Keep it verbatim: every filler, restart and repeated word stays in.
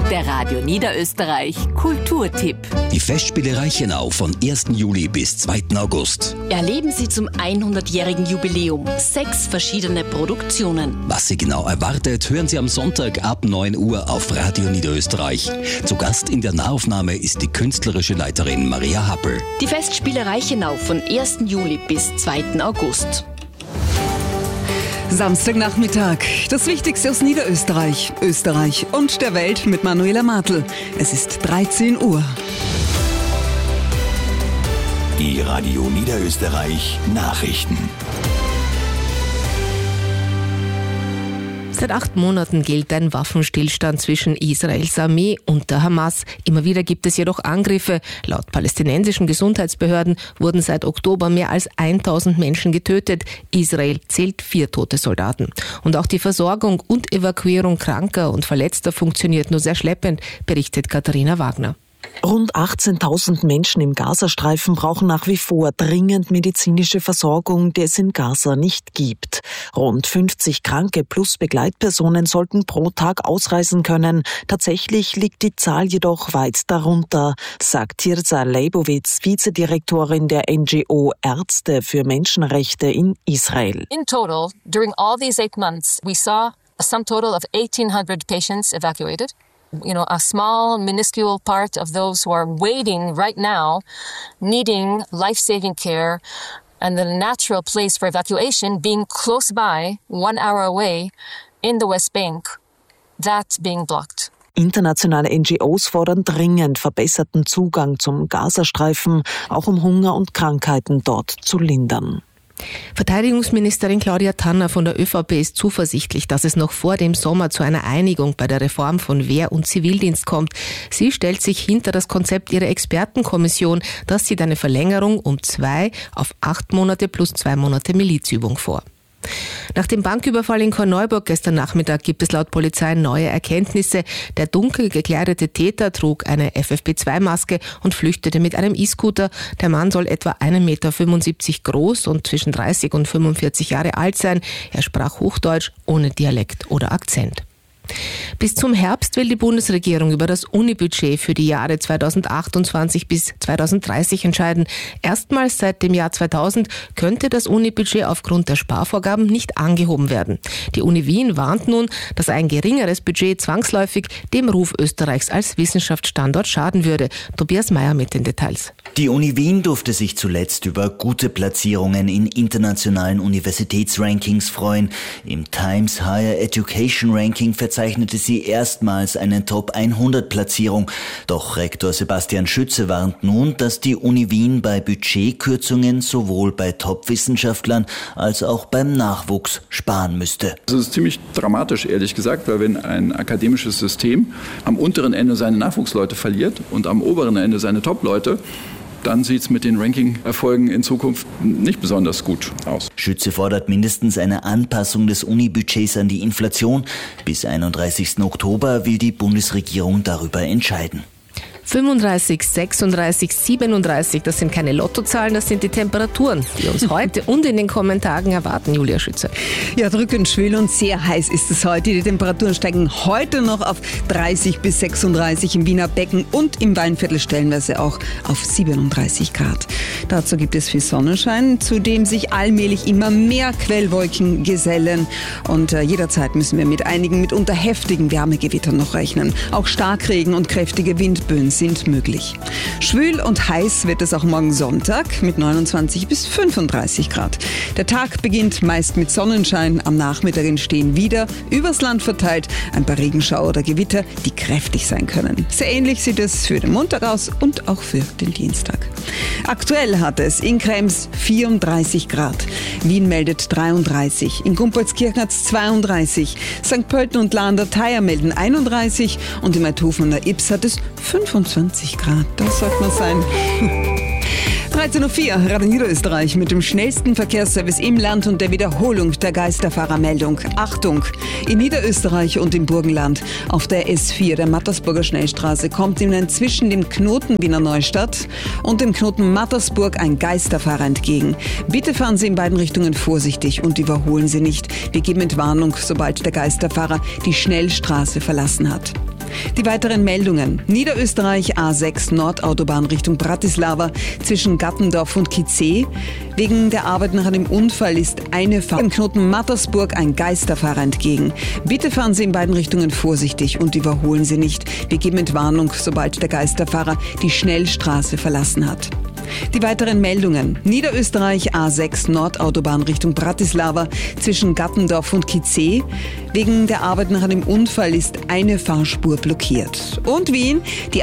Der Radio Niederösterreich Kulturtipp. Die Festspiele Reichenau von ersten Juli bis zweiten August. Erleben Sie zum hundertjährigen Jubiläum sechs verschiedene Produktionen. Was Sie genau erwartet, hören Sie am Sonntag ab neun Uhr auf Radio Niederösterreich. Zu Gast in der Nahaufnahme ist die künstlerische Leiterin Maria Happel. Die Festspiele Reichenau von ersten Juli bis zweiten August. Samstagnachmittag. Das Wichtigste aus Niederösterreich, Österreich und der Welt mit Manuela Martl. Es ist dreizehn Uhr. Die Radio Niederösterreich Nachrichten. Seit acht Monaten gilt ein Waffenstillstand zwischen Israels Armee und der Hamas. Immer wieder gibt es jedoch Angriffe. Laut palästinensischen Gesundheitsbehörden wurden seit Oktober mehr als tausend Menschen getötet. Israel zählt vier tote Soldaten. Und auch die Versorgung und Evakuierung Kranker und Verletzter funktioniert nur sehr schleppend, berichtet Katharina Wagner. Rund achtzehntausend Menschen im Gazastreifen brauchen nach wie vor dringend medizinische Versorgung, die es in Gaza nicht gibt. Rund fünfzig Kranke plus Begleitpersonen sollten pro Tag ausreisen können. Tatsächlich liegt die Zahl jedoch weit darunter, sagt Tirza Leibowitz, Vizedirektorin der N G O Ärzte für Menschenrechte in Israel. In total, during all these eight months, we saw a sum total of eighteen hundred patients evacuated. You know, a small, minuscule part of those who are waiting right now, needing life-saving care, and the natural place for evacuation being close by, one hour away, in the West Bank, that being blocked. Internationale N G Os fordern dringend verbesserten Zugang zum Gazastreifen, auch um Hunger und Krankheiten dort zu lindern. Verteidigungsministerin Claudia Tanner von der ÖVP ist zuversichtlich, dass es noch vor dem Sommer zu einer Einigung bei der Reform von Wehr- und Zivildienst kommt. Sie stellt sich hinter das Konzept ihrer Expertenkommission, das sieht eine Verlängerung um zwei auf acht Monate plus zwei Monate Milizübung vor. Nach dem Banküberfall in Korneuburg gestern Nachmittag gibt es laut Polizei neue Erkenntnisse. Der dunkel gekleidete Täter trug eine F F P zwei Maske und flüchtete mit einem E-Scooter. Der Mann soll etwa ein Meter fünfundsiebzig groß und zwischen dreißig und fünfundvierzig Jahre alt sein. Er sprach Hochdeutsch ohne Dialekt oder Akzent. Bis zum Herbst will die Bundesregierung über das Uni-Budget für die Jahre zweitausendachtundzwanzig bis zweitausenddreißig entscheiden. Erstmals seit dem Jahr zweitausend könnte das Uni-Budget aufgrund der Sparvorgaben nicht angehoben werden. Die Uni Wien warnt nun, dass ein geringeres Budget zwangsläufig dem Ruf Österreichs als Wissenschaftsstandort schaden würde. Tobias Mayer mit den Details. Die Uni Wien durfte sich zuletzt über gute Platzierungen in internationalen Universitätsrankings freuen. Im Times Higher Education Ranking verzeichnete sie erstmals eine Top hundert Platzierung. Doch Rektor Sebastian Schütze warnt nun, dass die Uni Wien bei Budgetkürzungen sowohl bei Top-Wissenschaftlern als auch beim Nachwuchs sparen müsste. Das ist ziemlich dramatisch, ehrlich gesagt, weil wenn ein akademisches System am unteren Ende seine Nachwuchsleute verliert und am oberen Ende seine Top-Leute, dann sieht es mit den Ranking-Erfolgen in Zukunft nicht besonders gut aus. Schütze fordert mindestens eine Anpassung des Uni-Budgets an die Inflation. Bis einunddreißigsten Oktober will die Bundesregierung darüber entscheiden. fünfunddreißig, sechsunddreißig, siebenunddreißig, das sind keine Lottozahlen, das sind die Temperaturen, die uns heute und in den kommenden Tagen erwarten, Julia Schütze. Ja, drückend schwül und sehr heiß ist es heute. Die Temperaturen steigen heute noch auf dreißig bis sechsunddreißig im Wiener Becken und im Weinviertel stellenweise auch auf siebenunddreißig Grad. Dazu gibt es viel Sonnenschein, zu dem sich allmählich immer mehr Quellwolken gesellen. Und äh, jederzeit müssen wir mit einigen mitunter heftigen Wärmegewittern noch rechnen. Auch Starkregen und kräftige Windböen sind möglich. Schwül und heiß wird es auch morgen Sonntag mit neunundzwanzig bis fünfunddreißig Grad. Der Tag beginnt meist mit Sonnenschein. Am Nachmittag entstehen wieder übers Land verteilt ein paar Regenschauer oder Gewitter, die kräftig sein können. Sehr ähnlich sieht es für den Montag aus und auch für den Dienstag. Aktuell hat es in Krems vierunddreißig Grad. Wien meldet dreiunddreißig. In Gumpoldskirchen hat es zweiunddreißig. Sankt Pölten und Lahn-der-Theier melden einunddreißig. Und im Eidhofen und der Ips hat es fünfundzwanzig Grad. Das sollte man sein. dreizehn Uhr vier, Radio Niederösterreich mit dem schnellsten Verkehrsservice im Land und der Wiederholung der Geisterfahrermeldung. Achtung! In Niederösterreich und im Burgenland auf der S vier, der Mattersburger Schnellstraße, kommt Ihnen zwischen dem Knoten Wiener Neustadt und dem Knoten Mattersburg ein Geisterfahrer entgegen. Bitte fahren Sie in beiden Richtungen vorsichtig und überholen Sie nicht. Wir geben Entwarnung, sobald der Geisterfahrer die Schnellstraße verlassen hat. Die weiteren Meldungen. Niederösterreich A sechs Nordautobahn Richtung Bratislava zwischen Gattendorf und Kizeh. Wegen der Arbeit nach einem Unfall ist eine Fahrt im Knoten Mattersburg ein Geisterfahrer entgegen. Bitte fahren Sie in beiden Richtungen vorsichtig und überholen Sie nicht. Wir geben Entwarnung, sobald der Geisterfahrer die Schnellstraße verlassen hat. Die weiteren Meldungen. Niederösterreich A sechs Nordautobahn Richtung Bratislava zwischen Gattendorf und Kizeh. Wegen der Arbeit nach einem Unfall ist eine Fahrspur blockiert. Und Wien, die